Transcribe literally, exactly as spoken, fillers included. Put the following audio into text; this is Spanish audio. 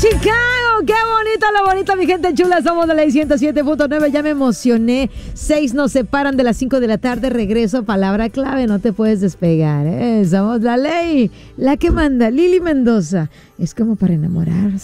Chicago, qué bonito, lo bonito, mi gente chula. Somos de la ciento siete punto nueve. Ya me emocioné. Seis nos separan de las cinco de la tarde. Regreso, palabra clave, no te puedes despegar, ¿eh? Somos la ley, la que manda. Lili Mendoza. Es como para enamorarse.